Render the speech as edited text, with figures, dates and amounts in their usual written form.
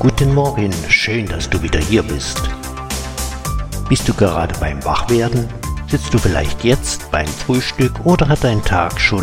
Guten Morgen, schön, dass du wieder hier bist. Bist du gerade beim Wachwerden? Sitzt du vielleicht jetzt beim Frühstück oder hat dein Tag schon